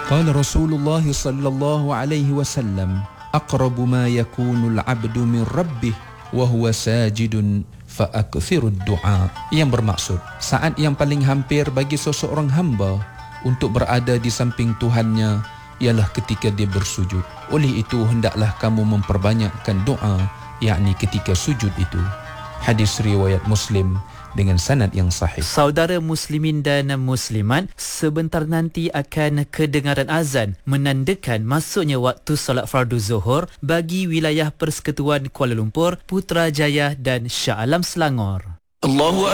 Qala Rasulullah sallallahu alaihi wasallam, aqrabu ma yakunu al-'abdu min rabbih wa huwa sajidun fa akthiru ad-du'a. Yang bermaksud, saat yang paling hampir bagi seseorang hamba untuk berada di samping Tuhannya ialah ketika dia bersujud. Oleh itu hendaklah kamu memperbanyakkan doa, yakni ketika sujud itu. Hadis riwayat Muslim dengan sanad yang sahih. Saudara muslimin dan muslimat, sebentar nanti akan kedengaran azan menandakan masuknya waktu solat fardu zuhur bagi wilayah Persekutuan Kuala Lumpur, Putrajaya dan Shah Alam Selangor. Allahu